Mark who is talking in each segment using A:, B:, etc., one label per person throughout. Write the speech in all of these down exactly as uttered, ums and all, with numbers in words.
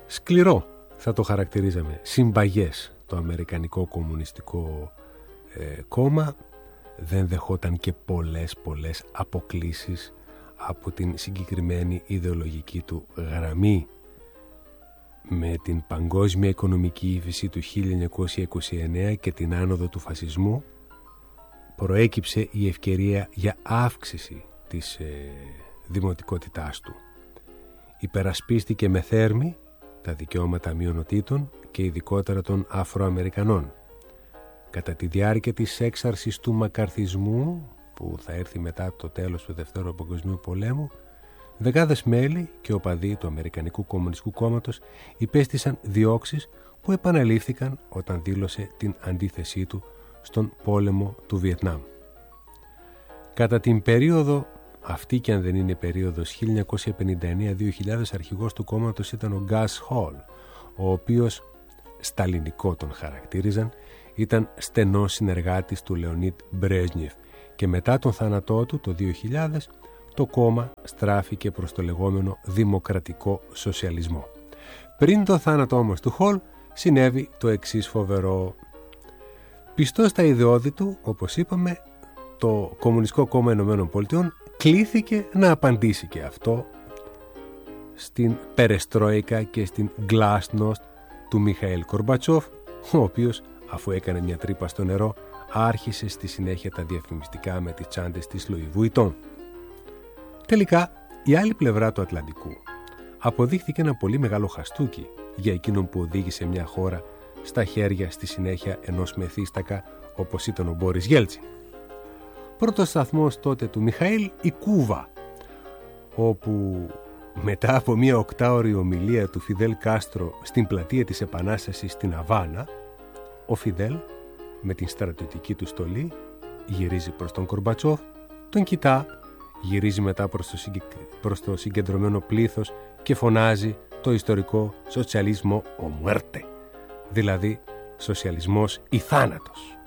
A: Σκληρό θα το χαρακτηρίζαμε, συμπαγές το Αμερικανικό Κομμουνιστικό ε, Κόμμα. Δεν δεχόταν και πολλές πολλές αποκλίσεις από την συγκεκριμένη ιδεολογική του γραμμή. Με την παγκόσμια οικονομική ύφεση του χίλια εννιακόσια είκοσι εννέα και την άνοδο του φασισμού προέκυψε η ευκαιρία για αύξηση της ε, δημοτικότητάς του. Υπερασπίστηκε με θέρμη τα δικαιώματα μειονοτήτων και ειδικότερα των Αφροαμερικανών. Κατά τη διάρκεια της έξαρσης του μακαρθισμού, που θα έρθει μετά το τέλος του Δευτέρου Παγκοσμίου Πολέμου, δεκάδες μέλη και οπαδοί του Αμερικανικού Κομμουνιστικού Κόμματος υπέστησαν διώξεις που επαναλήφθηκαν όταν δήλωσε την αντίθεσή του στον πόλεμο του Βιετνάμ. Κατά την περίοδο αυτή, και αν δεν είναι η περίοδος χίλια εννιακόσια πενήντα εννέα με δύο χιλιάδες, αρχηγός του κόμματος ήταν ο Γκάς Χολ, ο οποίος σταλινικό τον χαρακτήριζαν, ήταν στενός συνεργάτης του Λεωνίτ Μπρέζνιεφ και μετά τον θάνατό του το δύο χιλιάδες το κόμμα στράφηκε προς το λεγόμενο δημοκρατικό σοσιαλισμό. Πριν το θάνατο όμως του Χολ συνέβη το εξής φοβερό. Πιστός στα ιδεώδη του, όπως είπαμε, το Κομμουνιστικό Κόμμα Ηνωμένων Πολιτειών κλήθηκε να απαντήσει και αυτό στην Περεστρόικα και στην Γκλάσnost του Μιχαήλ Κορμπατσόφ, ο οποίος, αφού έκανε μια τρύπα στο νερό, άρχισε στη συνέχεια τα διαφημιστικά με τις τσάντες της Λουί Βουιτόν. Τελικά, η άλλη πλευρά του Ατλαντικού αποδείχθηκε ένα πολύ μεγάλο χαστούκι για εκείνον που οδήγησε μια χώρα στα χέρια στη συνέχεια ενός μεθύστακα όπως ήταν ο Μπόρις Γέλτσιν. Πρώτος σταθμός τότε του Μιχαήλ, η Κούβα, όπου μετά από μια οκτάωρη ομιλία του Φιδέλ Κάστρο στην πλατεία της Επανάστασης στην Αβάνα, ο Φιδέλ με την στρατιωτική του στολή γυρίζει προς τον Κορμπατσόφ, τον κοιτά, γυρίζει μετά προς το, συγκεκ... προς το συγκεντρωμένο πλήθος και φωνάζει το ιστορικό σοσιαλισμό ο μουέρτε, δηλαδή σοσιαλισμός ή θάνατος.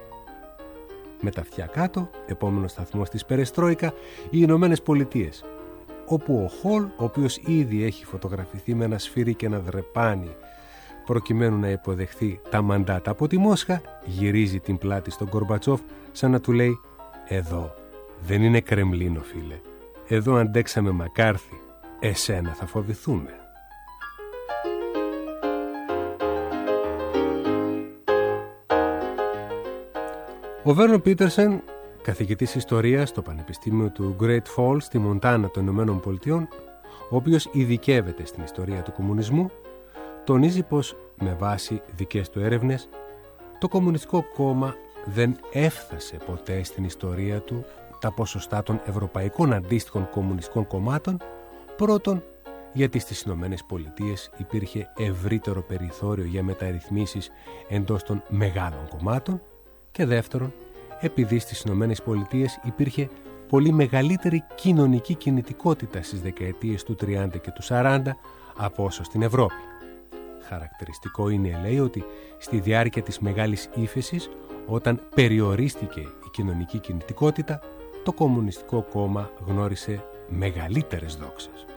A: Με τα αυτιά κάτω, επόμενος σταθμός της Περεστρόικα, οι Ηνωμένες Πολιτείες, όπου ο Χολ, ο οποίος ήδη έχει φωτογραφηθεί με ένα σφύρι και ένα δρεπάνι προκειμένου να υποδεχθεί τα μαντάτα από τη Μόσχα, γυρίζει την πλάτη στον Κορμπατσόφ σαν να του λέει «Εδώ δεν είναι Κρεμλίνο, φίλε. Εδώ αντέξαμε Μακάρθι. Εσένα θα φοβηθούμε». Ο Βέρνον Πίτερσεν, καθηγητής ιστορίας στο Πανεπιστήμιο του Great Falls στη Μοντάνα των Ηνωμένων Πολιτειών, ο οποίος ειδικεύεται στην ιστορία του κομμουνισμού, τονίζει πως με βάση δικές του έρευνες το Κομμουνιστικό Κόμμα δεν έφτασε ποτέ στην ιστορία του τα ποσοστά των ευρωπαϊκών αντίστοιχων κομμουνιστικών κομμάτων, πρώτον γιατί στις Ηνωμένες Πολιτείες υπήρχε ευρύτερο περιθώριο για μεταρρυθμίσεις εντός των μεγάλων κομμάτων και δεύτερον επειδή στις Ηνωμένες Πολιτείες υπήρχε πολύ μεγαλύτερη κοινωνική κινητικότητα στις δεκαετίες του τριάντα και του σαράντα από όσο στην Ευρώπη. Χαρακτηριστικό είναι, λέει, ότι στη διάρκεια της μεγάλης ύφεσης, όταν περιορίστηκε η κοινωνική κινητικότητα, το Κομμουνιστικό Κόμμα γνώρισε μεγαλύτερες δόξες.